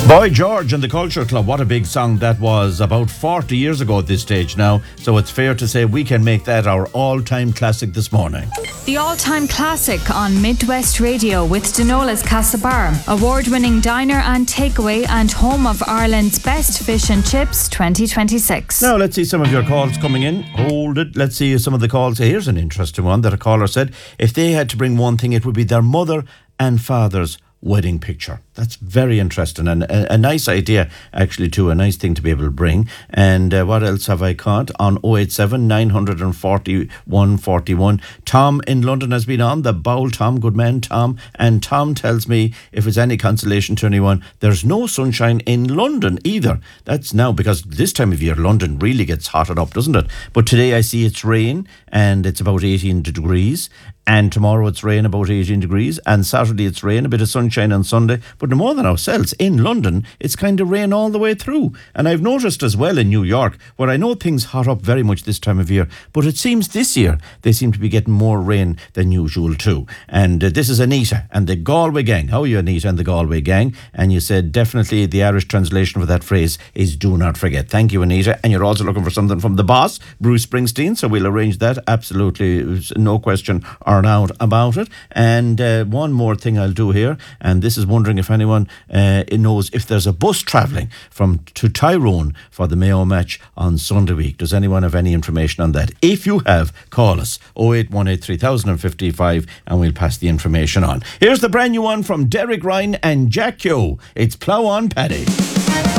Boy George and the Culture Club, what a big song that was, about 40 years ago at this stage now, so it's fair to say we can make that our all-time classic this morning. The all-time classic on Midwest Radio with Denola's Castlebar, award-winning diner and takeaway and home of Ireland's best fish and chips 2026. Now let's see some of your calls coming in. Hold it, let's see some of the calls. Here's an interesting one that a caller said, if they had to bring one thing, it would be their mother and father's wedding picture. That's very interesting and a nice idea, actually, too. A nice thing to be able to bring. And what else have I caught? On 087 940 141. Tom in London has been on. The Bowl Tom, good man, Tom. And Tom tells me, if it's any consolation to anyone, there's no sunshine in London either. That's now because this time of year, London really gets hotted up, doesn't it? But today I see it's rain and it's about 18 degrees. And tomorrow it's rain, about 18 degrees. And Saturday it's rain, a bit of sunshine on Sunday. But no more than ourselves, in London, it's kind of rain all the way through. And I've noticed as well in New York, where I know things hot up very much this time of year, but it seems this year they seem to be getting more rain than usual too. And this is Anita and the Galway gang. How are you, Anita and the Galway gang? And you said definitely the Irish translation for that phrase is do not forget. Thank you, Anita. And you're also looking for something from the boss, Bruce Springsteen, so we'll arrange that. Absolutely, no question or doubt about it. And one more thing I'll do here, and this is wondering if anyone knows if there's a bus travelling to Tyrone for the Mayo match on Sunday week. Does anyone have any information on that? If you have, call us 0818 3055 and we'll pass the information on. Here's the brand new one from Derek Ryan and Jack Yo. It's Plough On Paddy.